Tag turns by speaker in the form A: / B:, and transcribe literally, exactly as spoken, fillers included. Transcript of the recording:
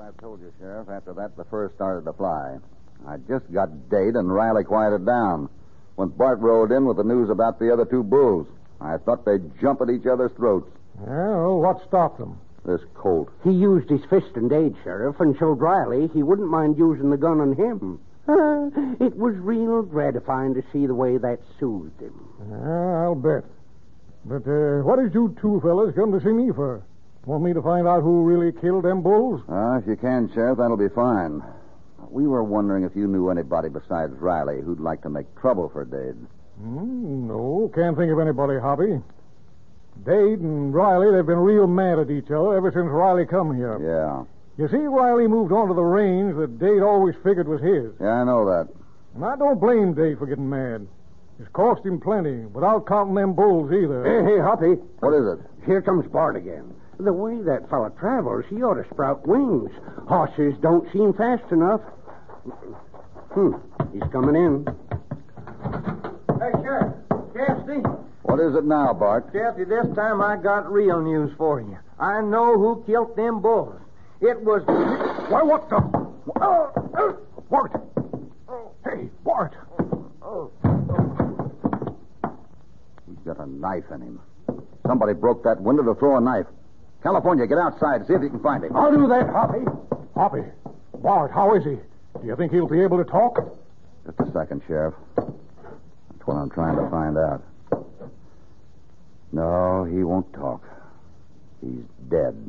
A: I told you, Sheriff, after that, the fur started to fly. I just got Dade and Riley quieted down when Bart rode in with the news about the other two bulls. I thought they'd jump at each other's throats.
B: Well, what stopped them?
A: This Colt.
C: He used his fist and Dade, Sheriff, and showed Riley he wouldn't mind using the gun on him. It was real gratifying to see the way that soothed him.
B: Yeah, I'll bet. But uh, what did you two fellas come to see me for? Want me to find out who really killed them bulls?
A: Uh, if you can, Sheriff, that'll be fine. We were wondering if you knew anybody besides Riley who'd like to make trouble for Dade.
B: Mm, no, can't think of anybody, Hoppy. Dade and Riley, they've been real mad at each other ever since Riley come here.
A: Yeah.
B: You see, Riley moved on to the range that Dade always figured was his.
A: Yeah, I know that.
B: And I don't blame Dade for getting mad. It's cost him plenty, without counting them bulls either.
C: Hey, hey, Hoppy.
A: What is it?
C: Here comes Bart again. The way that fella travels, he ought to sprout wings. Horses don't seem fast enough. Hmm, he's coming in.
D: Hey, Sheriff. Cassidy.
A: What is it now, Bart?
D: Cassidy, this time I got real news for you. I know who killed them bulls. It was...
B: Why, what the... Oh, oh, Bart! Hey, Bart!
A: He's got a knife in him. Somebody broke that window to throw a knife. California, get outside and see if you can find him.
B: I'll do that, Hoppy. Hoppy. Bart, how is he? Do you think he'll be able to talk?
A: Just a second, Sheriff. That's what I'm trying to find out. No, he won't talk. He's dead.